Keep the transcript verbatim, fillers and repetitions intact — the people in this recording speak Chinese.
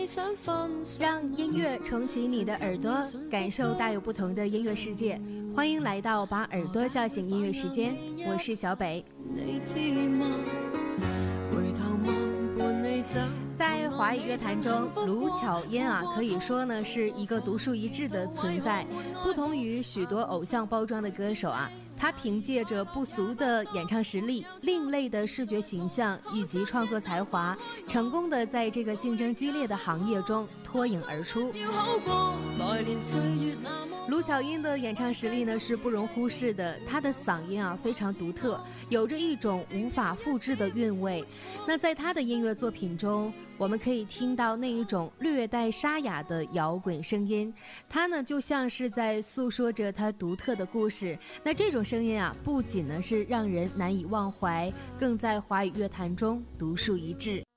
让音乐重启你的耳朵，感受大有不同的音乐世界。欢迎来到把耳朵叫醒音乐时间，我是小北。在华语乐坛中，卢巧音啊，可以说呢是一个独树一帜的存在。不同于许多偶像包装的歌手啊，他凭借着不俗的演唱实力、另类的视觉形象以及创作才华，成功的在这个竞争激烈的行业中脱颖而出。卢巧音的演唱实力呢是不容忽视的，她的嗓音啊非常独特，有着一种无法复制的韵味。那在她的音乐作品中，我们可以听到那一种略带沙哑的摇滚声音，她呢就像是在诉说着她独特的故事。那这种声音啊，不仅呢是让人难以忘怀，更在华语乐坛中独树一帜。